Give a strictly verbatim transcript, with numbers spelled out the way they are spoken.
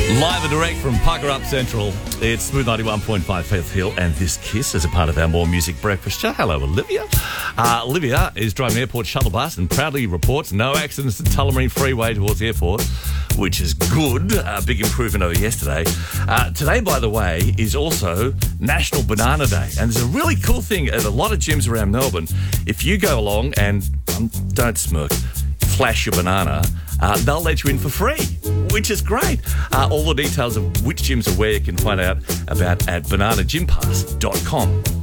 Live and direct from Pucker Up Central, it's Smooth ninety-one point five Faith Hill and This Kiss as a part of our More Music Breakfast show. Hello, Olivia. Uh, Olivia is driving an airport shuttle bus and proudly reports no accidents at Tullamarine Freeway towards the airport, which is good. A big improvement over yesterday. Uh, today, by the way, is also National Banana Day. And there's a really cool thing at a lot of gyms around Melbourne. If you go along and, um, don't smirk, flash your banana, uh, they'll let you in for free, which is great. Uh, all the details of which gyms are where you can find out about at banana gym pass dot com.